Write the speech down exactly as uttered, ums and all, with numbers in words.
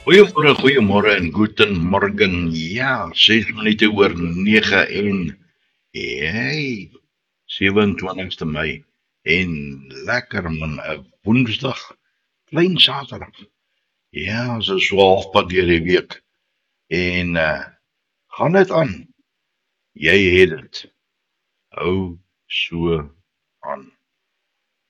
Goeiemôre, goeiemôre en guten morgen. Ja, ses minute oor nege en hey, sewe en twintigste Mei. En lekker man, 'n Woensdag, klein Saterdag. Ja, so swaalpad deur die week. En uh gaan dit aan. Jy het dit. Hou so aan.